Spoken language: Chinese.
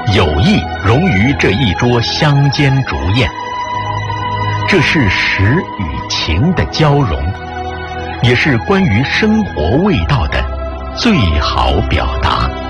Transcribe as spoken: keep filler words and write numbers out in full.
友谊融于这一桌乡间竹宴，这是食与情的交融，也是关于生活味道的最好表达。